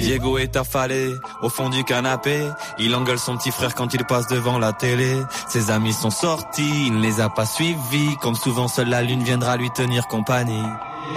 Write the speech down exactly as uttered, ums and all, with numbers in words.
Diego est affalé au fond du canapé. Il engueule son petit frère quand il passe devant la télé. Ses amis sont sortis, il ne les a pas suivis. Comme souvent, seule la lune viendra lui tenir compagnie.